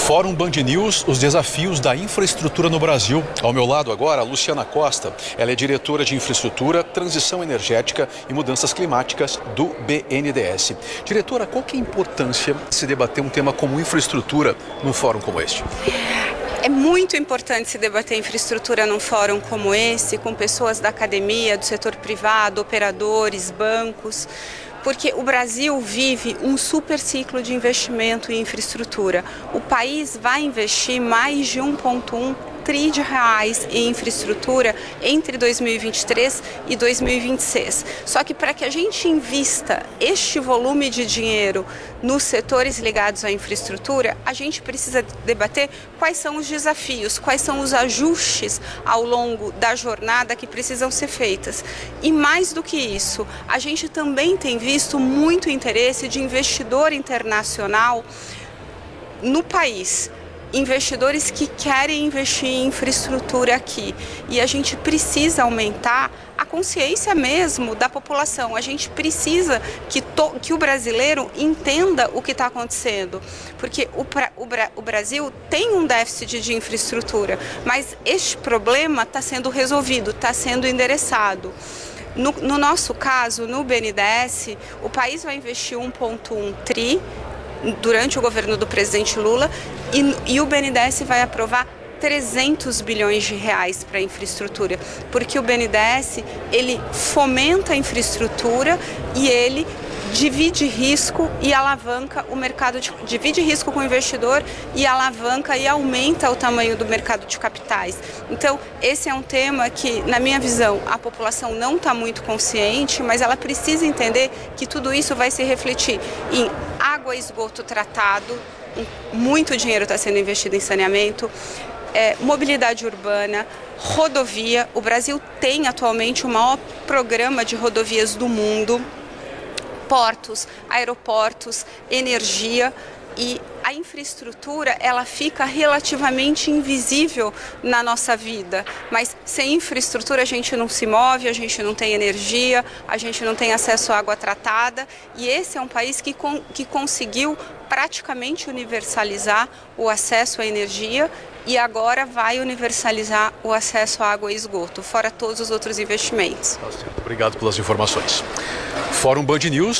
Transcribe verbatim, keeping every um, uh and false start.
Fórum Band News, os desafios da infraestrutura no Brasil. Ao meu lado agora, a Luciana Costa. Ela é diretora de infraestrutura, transição energética e mudanças climáticas do B N D E S. Diretora, qual que é a importância de se debater um tema como infraestrutura num fórum como este? É muito importante se debater infraestrutura num fórum como esse, com pessoas da academia, do setor privado, operadores, bancos, porque o Brasil vive um super ciclo de investimento em infraestrutura. O país vai investir mais de um vírgula um trilhão de reais em infraestrutura entre dois mil e vinte e três e dois mil e vinte e seis. Só que para que a gente invista este volume de dinheiro nos setores ligados à infraestrutura, a gente precisa debater quais são os desafios, quais são os ajustes ao longo da jornada que precisam ser feitas. E mais do que isso, a gente também tem visto muito interesse de investidor internacional no país. Investidores que querem investir em infraestrutura aqui. E a gente precisa aumentar a consciência mesmo da população. A gente precisa que, to, que o brasileiro entenda o que está acontecendo. Porque o, o, o Brasil tem um déficit de infraestrutura, mas este problema está sendo resolvido, está sendo endereçado. No, no nosso caso, no B N D E S, o país vai investir um vírgula um trilhão durante o governo do presidente Lula e, e o B N D E S vai aprovar trezentos bilhões de reais para a infraestrutura, porque o B N D E S ele fomenta a infraestrutura e ele divide risco e alavanca o mercado, de, divide risco com o investidor e alavanca e aumenta o tamanho do mercado de capitais. Então, esse é um tema que, na minha visão, a população não está muito consciente, mas ela precisa entender que tudo isso vai se refletir em água e esgoto tratado, muito dinheiro está sendo investido em saneamento, é, mobilidade urbana, rodovia. O Brasil tem atualmente o maior programa de rodovias do mundo, portos, aeroportos, energia, e a infraestrutura ela fica relativamente invisível na nossa vida, mas sem infraestrutura a gente não se move, a gente não tem energia, a gente não tem acesso à água tratada, e esse é um país que, com, que conseguiu praticamente universalizar o acesso à energia e agora vai universalizar o acesso à água e esgoto, fora todos os outros investimentos. Obrigado pelas informações. Fórum Band News.